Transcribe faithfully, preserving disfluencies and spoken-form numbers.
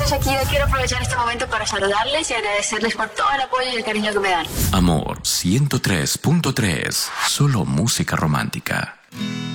Shakira, quiero aprovechar este momento para saludarles y agradecerles por todo el apoyo y el cariño que me dan. Amor ciento tres punto tres, solo música romántica.